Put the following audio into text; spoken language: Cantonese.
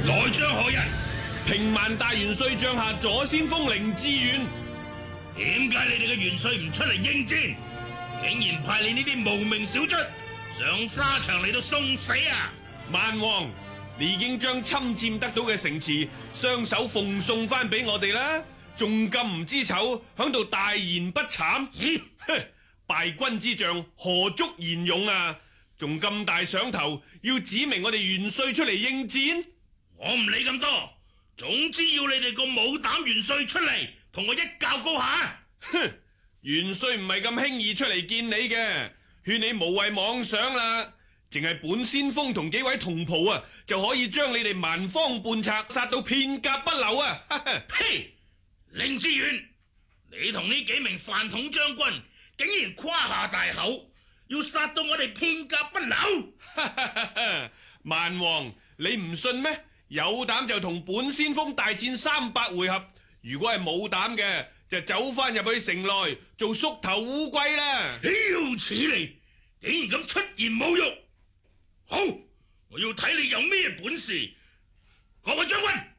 來將何人？ 平萬大元帥帳下左先鋒凌志遠。 點解你哋嘅元帥唔出嚟應戰？竟然派你呢啲無名小卒上沙場嚟到送死啊！ 萬王，你已經將侵佔得到嘅城池雙手奉送翻俾我哋啦，仲咁唔知醜，響度大言不慚。敗軍之將何足言勇啊！仲咁大想頭，要指明我哋元帥出嚟應戰？ 我唔理咁多，總之要你哋個冇膽元帥出嚟同我一較高下。 哼，元帥唔係咁輕易出嚟見你嘅，勸你無謂妄想啦。淨係本先鋒同幾位同袍啊，就可以將你哋蠻方叛賊殺到片甲不留啊！ 呸！凌志遠，你同呢幾名飯桶將軍竟然誇下大口，要殺到我哋片甲不留！ 萬王，你唔信咩？有膽就同本先鋒大戰300回合，如果係冇膽嘅，就走翻入去城內做縮頭烏龜啦！ 豈有此理！竟然咁出言侮辱！好，我要睇你有咩本事！各位將軍，